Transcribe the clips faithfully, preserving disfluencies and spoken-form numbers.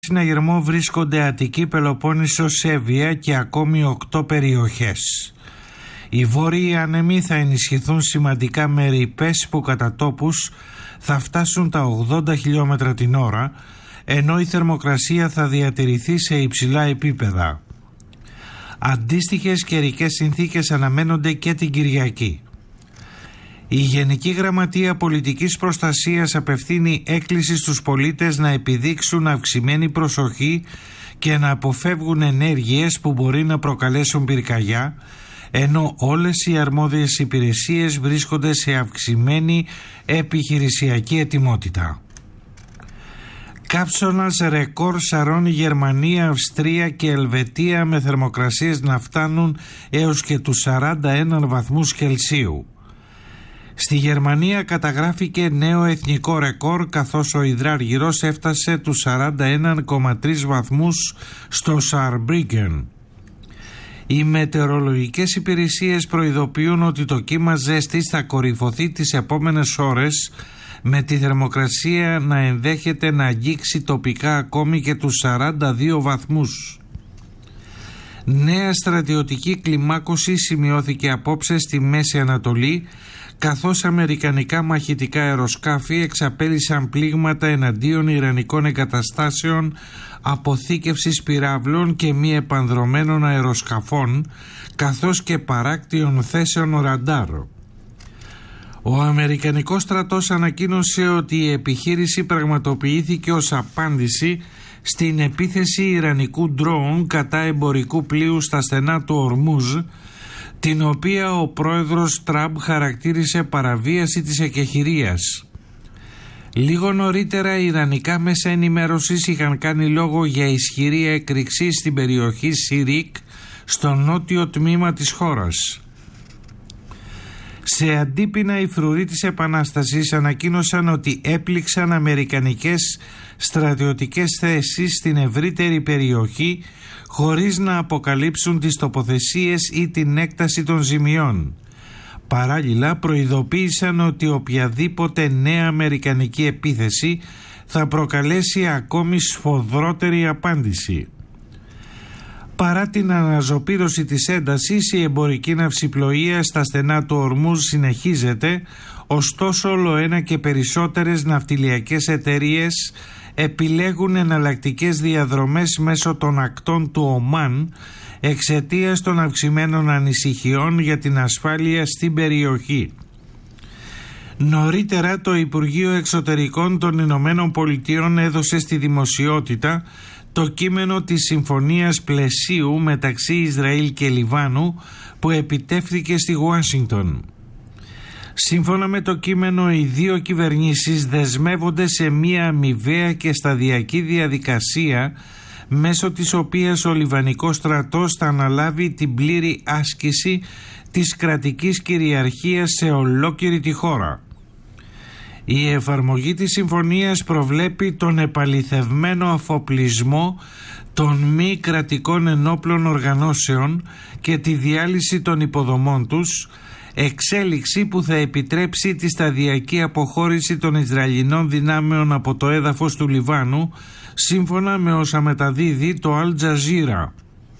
συναγερμό βρίσκονται Αττική, Πελοπόννησος, Σέβεια και ακόμη οκτώ περιοχές. Οι βόρειοι άνεμοι θα ενισχυθούν σημαντικά με ρηπές που κατά τόπους θα φτάσουν τα ογδόντα χιλιόμετρα την ώρα, ενώ η θερμοκρασία θα διατηρηθεί σε υψηλά επίπεδα. Αντίστοιχες καιρικές συνθήκες αναμένονται και την Κυριακή. Η Γενική Γραμματεία Πολιτικής Προστασίας απευθύνει έκκληση στους πολίτες να επιδείξουν αυξημένη προσοχή και να αποφεύγουν ενέργειες που μπορεί να προκαλέσουν πυρκαγιά, ενώ όλες οι αρμόδιες υπηρεσίες βρίσκονται σε αυξημένη επιχειρησιακή ετοιμότητα. Κάψονας ρεκόρ σαρώνει Γερμανία, Αυστρία και Ελβετία με θερμοκρασίες να φτάνουν έως και τους σαράντα ένα βαθμούς Κελσίου. Στη Γερμανία καταγράφηκε νέο εθνικό ρεκόρ, καθώς ο υδράργυρος έφτασε τους σαράντα ένα κόμμα τρία βαθμούς στο Σαρμπρίγκεν. Οι μετεωρολογικές υπηρεσίες προειδοποιούν ότι το κύμα ζέστης θα κορυφωθεί τις επόμενες ώρες, με τη θερμοκρασία να ενδέχεται να αγγίξει τοπικά ακόμη και τους σαράντα δύο βαθμούς. Νέα στρατιωτική κλιμάκωση σημειώθηκε απόψε στη Μέση Ανατολή, καθώς αμερικανικά μαχητικά αεροσκάφη εξαπέλυσαν πλήγματα εναντίον ιρανικών εγκαταστάσεων αποθήκευσης πυράβλων και μη επανδρωμένων αεροσκαφών, καθώς και παράκτιων θέσεων ραντάρ. Ο Αμερικανικός στρατός ανακοίνωσε ότι η επιχείρηση πραγματοποιήθηκε ως απάντηση στην επίθεση ιρανικού ντρόουν κατά εμπορικού πλοίου στα στενά του Ορμούζ, την οποία ο πρόεδρος Τραμπ χαρακτήρισε παραβίαση της εκεχηρίας. Λίγο νωρίτερα οι ιρανικά μέσα ενημέρωσης είχαν κάνει λόγο για ισχυρή έκρηξη στην περιοχή Σιρίκ, στο νότιο τμήμα της χώρας. Σε αντίπεινα, οι φρουροί της Επανάστασης ανακοίνωσαν ότι έπληξαν αμερικανικές στρατιωτικές θέσεις στην ευρύτερη περιοχή χωρίς να αποκαλύψουν τις τοποθεσίες ή την έκταση των ζημιών. Παράλληλα, προειδοποίησαν ότι οποιαδήποτε νέα αμερικανική επίθεση θα προκαλέσει ακόμη σφοδρότερη απάντηση. Παρά την αναζωπήρωση της έντασης, η εμπορική ναυσιπλοεία στα στενά του Ορμούζ συνεχίζεται, ωστόσο όλο ένα και περισσότερες ναυτιλιακές εταιρείες επιλέγουν εναλλακτικές διαδρομές μέσω των ακτών του Ομάν εξαιτίας των αυξημένων ανησυχιών για την ασφάλεια στην περιοχή. Νωρίτερα το Υπουργείο Εξωτερικών των Ηνωμένων Πολιτειών έδωσε στη δημοσιότητα το κείμενο της συμφωνίας πλαισίου μεταξύ Ισραήλ και Λιβάνου που επιτεύχθηκε στη Ουάσιγκτον. Σύμφωνα με το κείμενο, οι δύο κυβερνήσεις δεσμεύονται σε μία αμοιβαία και σταδιακή διαδικασία, μέσω της οποίας ο Λιβανικός στρατός θα αναλάβει την πλήρη άσκηση της κρατικής κυριαρχίας σε ολόκληρη τη χώρα. Η εφαρμογή της συμφωνίας προβλέπει τον επαληθευμένο αφοπλισμό των μη κρατικών ενόπλων οργανώσεων και τη διάλυση των υποδομών τους, εξέλιξη που θα επιτρέψει τη σταδιακή αποχώρηση των Ισραηλινών δυνάμεων από το έδαφος του Λιβάνου, σύμφωνα με όσα μεταδίδει το Αλ Τζαζίρα.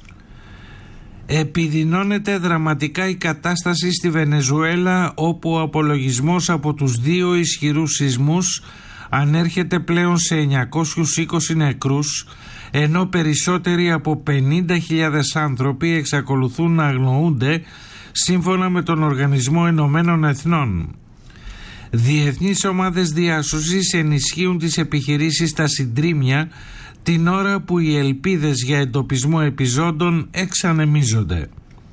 Επιδεινώνεται δραματικά η κατάσταση στη Βενεζουέλα, όπου ο απολογισμός από τους δύο ισχυρούς σεισμούς ανέρχεται πλέον σε εννιακόσιους είκοσι νεκρούς, ενώ περισσότεροι από πενήντα χιλιάδες άνθρωποι εξακολουθούν να αγνοούνται, σύμφωνα με τον Οργανισμό Ενωμένων Εθνών. Διεθνείς ομάδες διάσωσης ενισχύουν τις επιχειρήσεις στα συντρίμμια, την ώρα που οι ελπίδες για εντοπισμό επιζώντων εξανεμίζονται.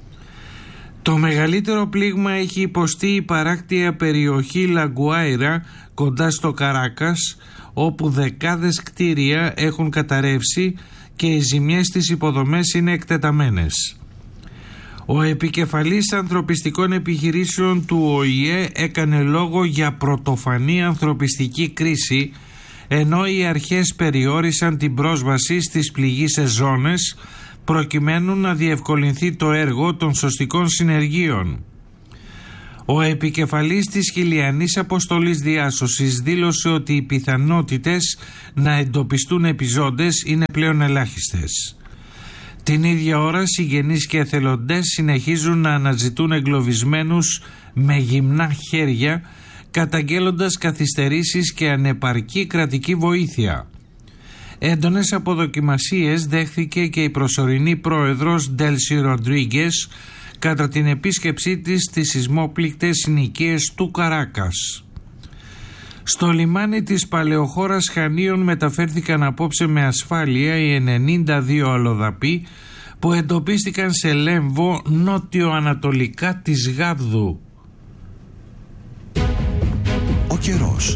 Το μεγαλύτερο πλήγμα έχει υποστεί η παράκτια περιοχή Λαγκουάιρα κοντά στο Καράκας, όπου δεκάδες κτίρια έχουν καταρρεύσει και οι ζημιές στις υποδομές είναι εκτεταμένες. Ο επικεφαλής ανθρωπιστικών επιχειρήσεων του Ο Η Ε έκανε λόγο για πρωτοφανή ανθρωπιστική κρίση, ενώ οι αρχές περιόρισαν την πρόσβαση στις πληγείσες ζώνες προκειμένου να διευκολυνθεί το έργο των σωστικών συνεργείων. Ο επικεφαλής της Χιλιανής Αποστολής Διάσωσης δήλωσε ότι οι πιθανότητες να εντοπιστούν επιζώντες είναι πλέον ελάχιστες. Την ίδια ώρα συγγενείς και εθελοντές συνεχίζουν να αναζητούν εγκλωβισμένους με γυμνά χέρια, καταγγέλλοντας καθυστερήσεις και ανεπαρκή κρατική βοήθεια. Έντονες αποδοκιμασίες δέχθηκε και η προσωρινή πρόεδρος Ντέλσι Ροντρίγκες κατά την επίσκεψή της στις σεισμόπληκτες συνοικίες του Καράκας. Στο λιμάνι της παλαιοχώρας Χανίων μεταφέρθηκαν απόψε με ασφάλεια οι ενενήντα δύο αλλοδαποί που εντοπίστηκαν σε Λέμβο νότιο-ανατολικά της Γάβδου. Ο καιρός.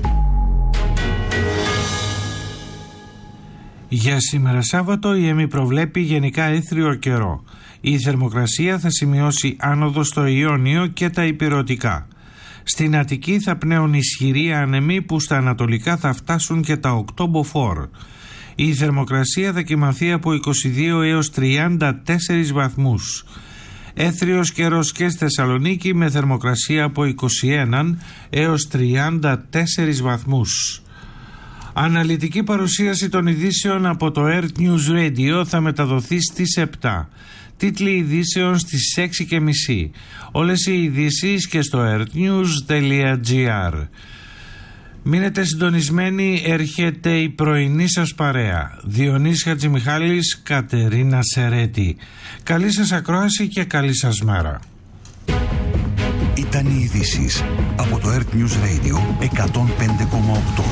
Για σήμερα Σάββατο η ΕΜΗ προβλέπει γενικά έθριο καιρό. Η θερμοκρασία θα σημειώσει άνοδο στο Ιόνιο και τα ηπειρωτικά. Στην Αττική θα πνέουν ισχυροί άνεμοι που στα ανατολικά θα φτάσουν και τα οκτώ μποφόρ. Η θερμοκρασία θα κυμανθεί από είκοσι δύο έως τριάντα τέσσερις βαθμούς. Έθριος καιρός και στη Θεσσαλονίκη με θερμοκρασία από είκοσι ένα έως τριάντα τέσσερις βαθμούς. Αναλυτική παρουσίαση των ειδήσεων από το Earth News Radio θα μεταδοθεί στις επτά. Τίτλοι ειδήσεων στις έξι και μισή. Όλες οι ειδήσεις και στο earthnews τελεία gr. Μείνετε συντονισμένοι, έρχεται η πρωινή σας παρέα. Διονύσης Χατζημιχάλης, Κατερίνα Σερέτη. Καλή σας ακρόαση και καλή σας μέρα. Ήταν οι ειδήσεις από το Earth News Radio εκατόν πέντε κόμμα οκτώ.